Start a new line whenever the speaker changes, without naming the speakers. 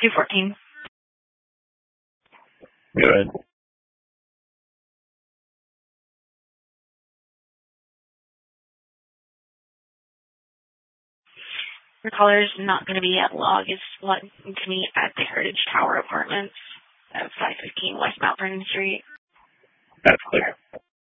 214.
Good.
Your caller is not going to be at log. Is wanting to meet at the Heritage Tower Apartments at 515 West Mount Vernon Street.
That's clear.